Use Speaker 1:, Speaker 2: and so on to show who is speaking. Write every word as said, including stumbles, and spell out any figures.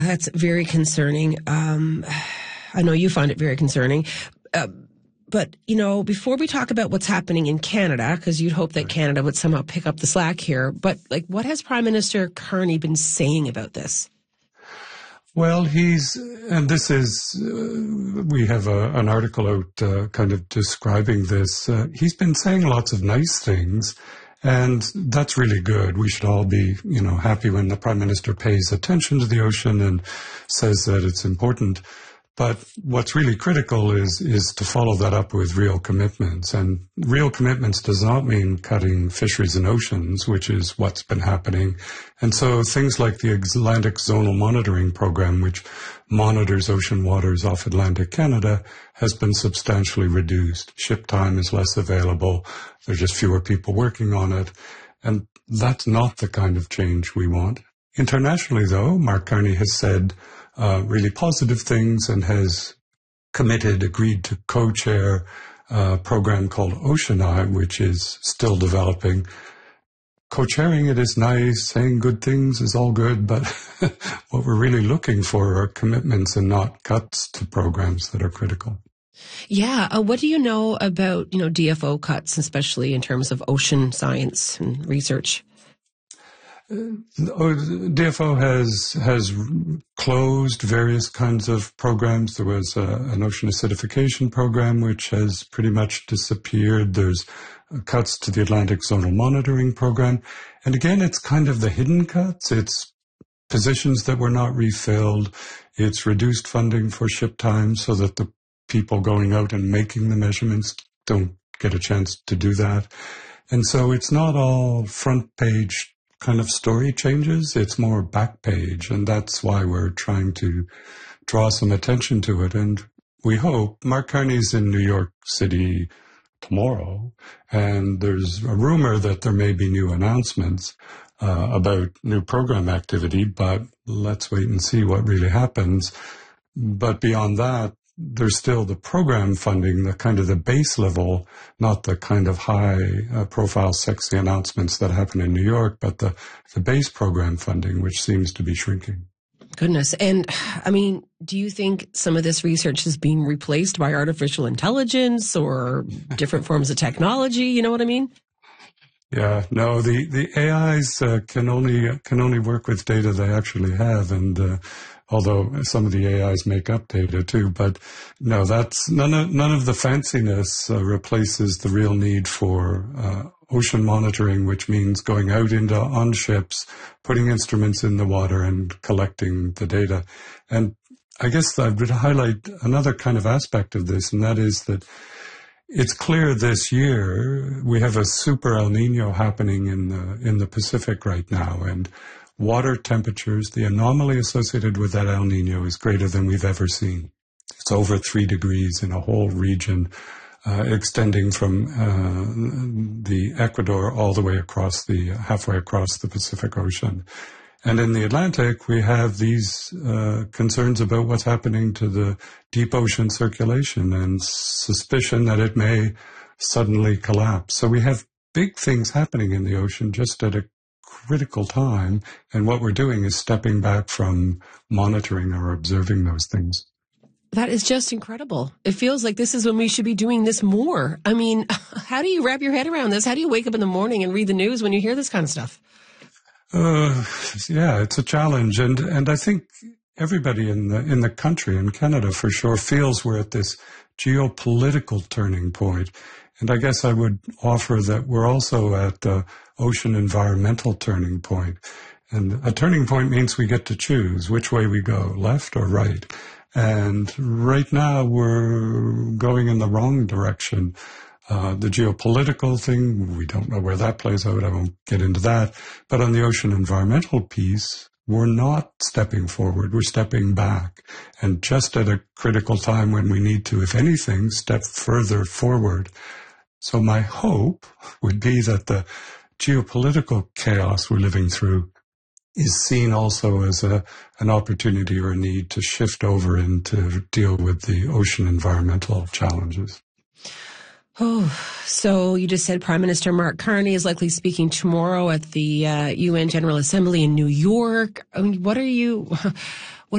Speaker 1: That's very concerning. Um, I know you find it very concerning. Uh, but, you know, before we talk about what's happening in Canada, because you'd hope that Canada would somehow pick up the slack here, but like, what has Prime Minister Carney been saying about this?
Speaker 2: Well, he's, and this is, uh, we have a, an article out uh, kind of describing this. Uh, he's been saying lots of nice things, and that's really good. We should all be, you know, happy when the Prime Minister pays attention to the ocean and says that it's important. But what's really critical is is to follow that up with real commitments. And real commitments does not mean cutting fisheries and oceans, which is what's been happening. And so things like the Atlantic Zonal Monitoring Program, which monitors ocean waters off Atlantic Canada, has been substantially reduced. Ship time is less available. There's just fewer people working on it. And that's not the kind of change we want. Internationally, though, Mark Carney has said Uh, really positive things and has committed, agreed to co-chair a program called OceanEye, which is still developing. Co-chairing it is nice, saying good things is all good, but what we're really looking for are commitments and not cuts to programs that are critical.
Speaker 1: Yeah. Uh, what do you know about, you know, D F O cuts, especially in terms of ocean science and research?
Speaker 2: D F O has has closed various kinds of programs. There was a, an ocean acidification program which has pretty much disappeared. There's cuts to the Atlantic Zonal Monitoring Program. And again, it's kind of the hidden cuts. It's positions that were not refilled. It's reduced funding for ship time so that the people going out and making the measurements don't get a chance to do that. And so it's not all front page kind of story changes, it's more back page, and that's why we're trying to draw some attention to it. And we hope, Mark Carney's in New York City tomorrow, and there's a rumor that there may be new announcements uh, about new program activity, but let's wait and see what really happens. But beyond that, there's still the program funding, the kind of the base level, not the kind of high uh, profile sexy announcements that happen in New York, but the, the base program funding, which seems to be shrinking.
Speaker 1: Goodness. And I mean, do you think some of this research is being replaced by artificial intelligence or different forms of technology? You know what I mean?
Speaker 2: Yeah, no, the, the A Is uh, can only, can only work with data they actually have. And, uh, although some of the A Is make up data too, but no, that's none of, none of the fanciness uh, replaces the real need for uh, ocean monitoring, which means going out into on ships, putting instruments in the water and collecting the data. And I guess I would highlight another kind of aspect of this, and that is that it's clear this year we have a super El Nino happening in the in the Pacific right now, and water temperatures, the anomaly associated with that El Nino is greater than we've ever seen. It's over three degrees in a whole region, uh, extending from uh, the Ecuador all the way across the, halfway across the Pacific Ocean. And in the Atlantic, we have these uh, concerns about what's happening to the deep ocean circulation and suspicion that it may suddenly collapse. So we have big things happening in the ocean just at a critical time, and what we're doing is stepping back from monitoring or observing those things.
Speaker 1: That is just incredible. It feels like this is when we should be doing this more. I mean, how do you wrap your head around this? How do you wake up in the morning and read the news when you hear this kind of stuff?
Speaker 2: Uh, yeah, it's a challenge, and and I think everybody in the in the country, in Canada for sure, feels we're at this geopolitical turning point. And I guess I would offer that we're also at the ocean environmental turning point. And a turning point means we get to choose which way we go, left or right. And right now we're going in the wrong direction. Uh, the geopolitical thing, we don't know where that plays out. I won't get into that. But on the ocean environmental piece, we're not stepping forward. We're stepping back. And just at a critical time when we need to, if anything, step further forward. So my hope would be that the geopolitical chaos we're living through is seen also as a an opportunity or a need to shift over and to deal with the ocean environmental challenges.
Speaker 1: Oh, so you just said Prime Minister Mark Carney is likely speaking tomorrow at the uh, U N General Assembly in New York. I mean, what are you,